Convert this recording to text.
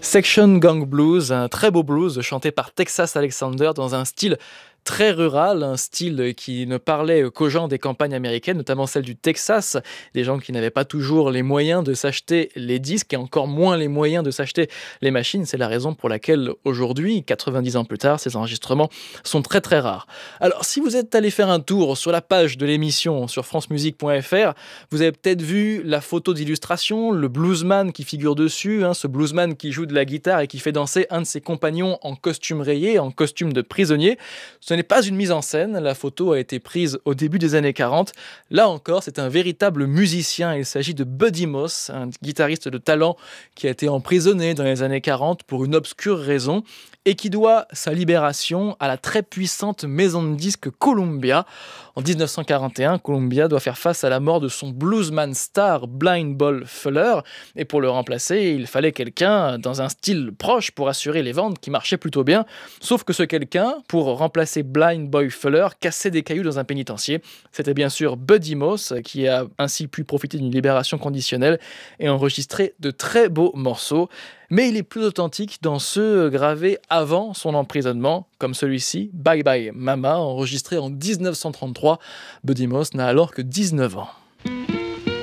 Section Gang Blues, un très beau blues chanté par Texas Alexander dans un style très rural, un style qui ne parlait qu'aux gens des campagnes américaines, notamment celles du Texas, des gens qui n'avaient pas toujours les moyens de s'acheter les disques et encore moins les moyens de s'acheter les machines. C'est la raison pour laquelle aujourd'hui, 90 ans plus tard, ces enregistrements sont très très rares. Alors si vous êtes allé faire un tour sur la page de l'émission sur francemusique.fr, vous avez peut-être vu la photo d'illustration, le bluesman qui figure dessus, ce bluesman qui joue de la guitare et qui fait danser un de ses compagnons en costume rayé, en costume de prisonnier. Ce n'est pas une mise en scène, la photo a été prise au début des années 40. Là encore, c'est un véritable musicien. Il s'agit de Buddy Moss, un guitariste de talent qui a été emprisonné dans les années 40 pour une obscure raison et qui doit sa libération à la très puissante maison de disques Columbia. En 1941, Columbia doit faire face à la mort de son bluesman star Blind Ball Fuller et pour le remplacer, il fallait quelqu'un dans un style proche pour assurer les ventes qui marchaient plutôt bien. Sauf que ce quelqu'un, pour remplacer Blind Boy Fuller, cassait des cailloux dans un pénitencier. C'était bien sûr Buddy Moss qui a ainsi pu profiter d'une libération conditionnelle et enregistrer de très beaux morceaux. Mais il est plus authentique dans ceux gravés avant son emprisonnement, comme celui-ci, Bye Bye Mama, enregistré en 1933. Buddy Moss n'a alors que 19 ans.